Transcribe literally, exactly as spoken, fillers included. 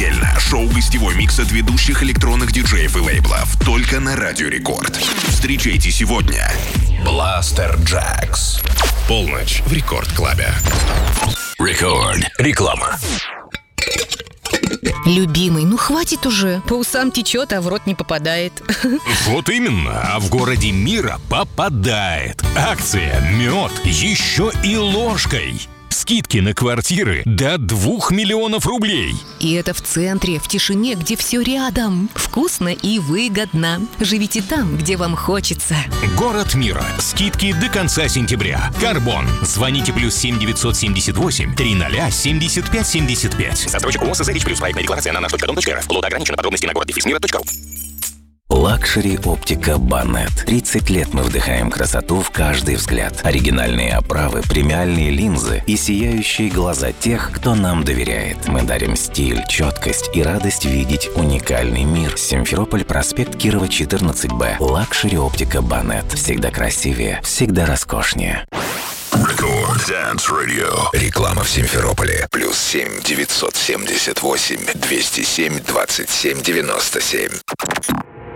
еженедельно шоу-гостевой микс от ведущих электронных диджеев и лейблов только на Радио Рекорд. Встречайте сегодня Blaster Jaxx. Полночь в Рекорд-клабе. Рекорд. Реклама. Любимый, ну хватит уже. По усам течет, а в рот не попадает. Вот именно, а в городе мира попадает. Акция «Мед» еще и ложкой. Скидки на квартиры до двух миллионов рублей. И это в центре, в тишине, где все рядом. Вкусно и выгодно. Живите там, где вам хочется. Город мира. Скидки до конца сентября. Карбон. Звоните плюс семь девятьсот семьдесят восемь триста семьдесят пять семьдесят пять. Застройщик ООО «СЗ Рич Плюс». Проектная декларация на наш точка дом точка рф. Лот ограничен. Подробности на город дефис мира точка ру. Лакшери оптика Банет. тридцать лет мы вдыхаем красоту в каждый взгляд. Оригинальные оправы, премиальные линзы и сияющие глаза тех, кто нам доверяет. Мы дарим стиль, четкость и радость видеть уникальный мир. Симферополь, проспект Кирова, четырнадцать бэ. Лакшери оптика Банет. Всегда красивее, всегда роскошнее. Рекорд Dance Radio. Реклама в Симферополе. Плюс семь девятьсот семьдесят восемь двести семь двадцать семь девяносто семь.